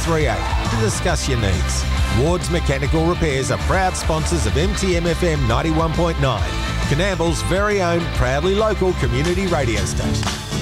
1338 to discuss your needs. Ward's Mechanical Repairs are proud sponsors of MTMFM 91.9, Coonamble's very own proudly local community radio station.